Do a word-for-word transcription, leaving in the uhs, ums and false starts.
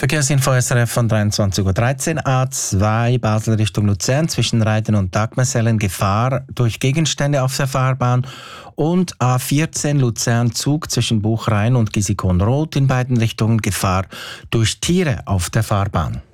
Verkehrsinfo S R F von dreiundzwanzig Uhr dreizehn, A zwei Basel Richtung Luzern zwischen Reiten und Dagmersellen Gefahr durch Gegenstände auf der Fahrbahn und A vierzehn Luzern Zug zwischen Buchrain und Gisikon Rot in beiden Richtungen Gefahr durch Tiere auf der Fahrbahn.